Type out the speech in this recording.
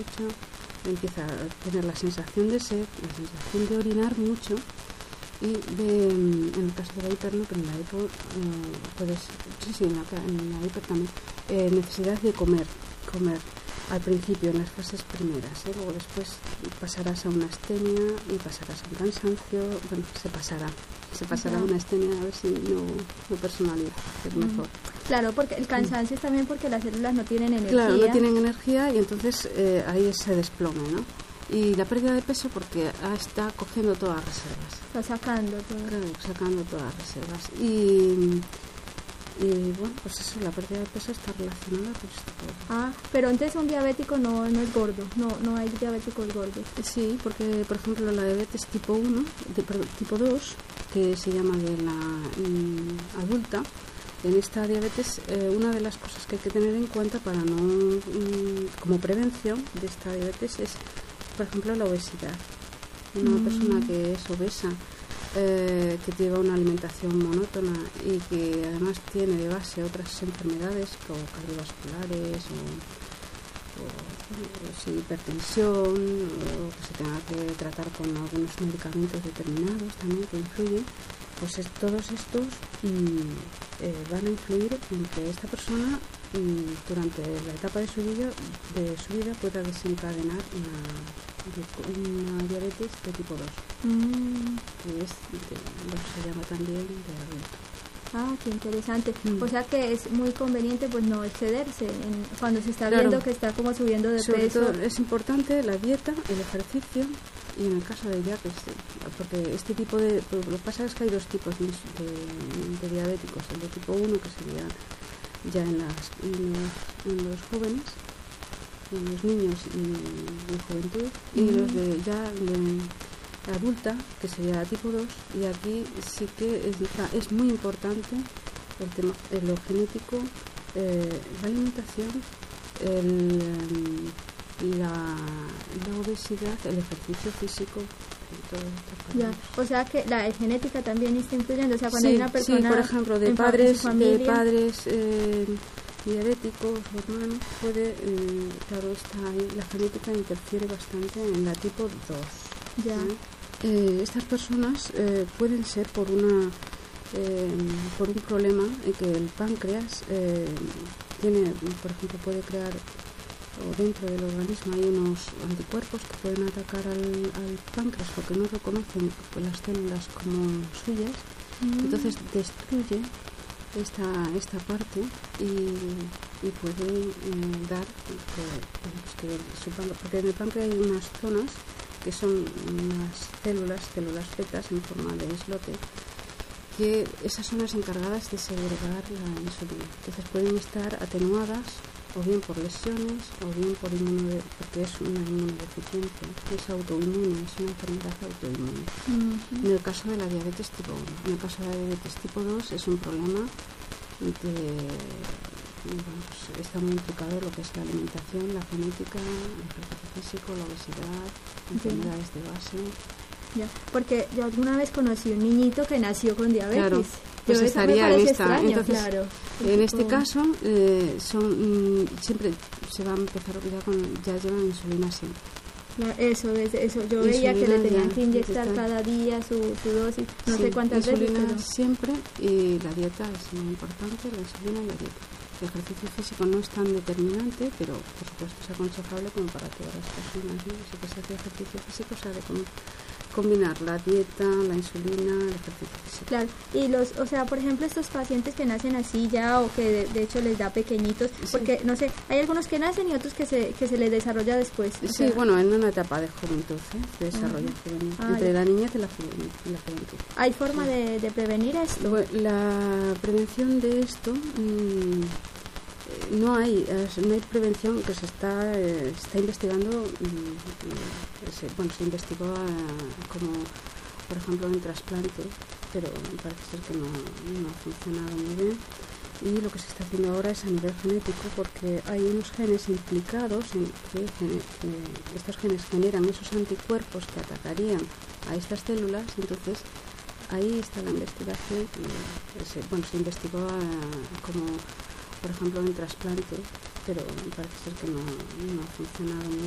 mucho, empieza a tener la sensación de sed, la sensación de orinar mucho, y en el caso de la hiper, no, pero en la hipo en la hiper también, necesidad de comer al principio, en las fases primeras, luego después pasarás a una astenia y pasarás a un cansancio, bueno, se pasará a una astenia, a ver si no personaliza, que es mejor. Claro, porque el cansancio es también porque las células no tienen energía. Claro, no tienen energía y entonces ahí ese desplome, ¿no? Y la pérdida de peso porque está cogiendo todas las reservas. Está sacando todo. Claro, sacando todas las reservas. Y bueno, pues eso, la pérdida de peso está relacionada con esto. Pero entonces un diabético no es gordo, no hay diabéticos gordos. Sí, porque por ejemplo la diabetes tipo 1, tipo 2, que se llama de la adulta, en esta diabetes una de las cosas que hay que tener en cuenta para como prevención de esta diabetes es, por ejemplo, la obesidad. Una persona que es obesa, que lleva una alimentación monótona y que además tiene de base otras enfermedades cardiovasculares o hipertensión, o que se tenga que tratar con algunos medicamentos determinados también que influyen, pues todos estos van a influir en que esta persona durante la etapa de su vida pueda desencadenar una diabetes de tipo 2, que se llama también diabetes. Qué interesante. O sea que es muy conveniente pues no excederse cuando se está viendo que está como subiendo de Sobre peso. todo es importante la dieta, el ejercicio, y en el caso de diabetes, porque este tipo lo que pasa es que hay dos tipos de diabéticos, el de tipo 1 que sería ya en los jóvenes, en los niños y juventud, y los de adulta, que sería tipo 2, y aquí sí que es muy importante el tema, lo genético, la alimentación, la obesidad, el ejercicio físico, todo esto. Ya, o sea que la genética también está influyendo, o sea, cuando hay una persona, sí, por ejemplo, de padres diabéticos o hermanos, claro, la genética interfiere bastante en la tipo 2. Ya. Estas personas pueden ser por un problema en que el páncreas por ejemplo, puede crear, o dentro del organismo hay unos anticuerpos que pueden atacar al páncreas porque no reconocen las células como suyas, entonces destruye esta parte y puede dar porque en el páncreas hay unas zonas que son unas células fetas en forma de islote, que esas son las encargadas de segregar la insulina. Entonces pueden estar atenuadas o bien por lesiones o bien porque es una inmunodeficiencia, es autoinmune, es una enfermedad autoinmune. En el caso de la diabetes tipo 1, en el caso de la diabetes tipo 2 es un problema pues está muy implicado lo que es la alimentación, la genética, el ejercicio físico, la obesidad, enfermedades de base. Ya, porque yo alguna vez conocí un niñito que nació con diabetes. Claro, pues estaría en esta. Extraño, entonces, claro. En este caso, siempre se va a empezar ya llevan insulina siempre. Eso. Yo veía que le tenían que inyectar cada día su dosis, no sé cuántas veces. Insulina siempre, y la dieta es muy importante, la insulina y la dieta. El ejercicio físico no es tan determinante, pero por supuesto es aconsejable como para todas las personas, ¿no? Si que se hace ejercicio físico, sabe cómo combinar la dieta, la insulina, el ejercicio físico. Claro, y o sea, por ejemplo, estos pacientes que nacen así ya, o que de hecho les da pequeñitos, porque no sé, hay algunos que nacen y otros que se les desarrolla después. Sí, bueno, en una etapa de juventud, de desarrollo juvenil, entre la niñez y la juventud. ¿Hay forma de prevenir esto? Bueno, la prevención de esto no hay prevención, que se está investigando. Se investigó como por ejemplo en trasplante, pero parece ser que no ha funcionado muy bien, y lo que se está haciendo ahora es a nivel genético, porque hay unos genes implicados en que estos genes generan esos anticuerpos que atacarían a estas células. Entonces ahí está la investigación. Se investigó como por ejemplo en trasplante, pero parece ser que no ha funcionado muy bien.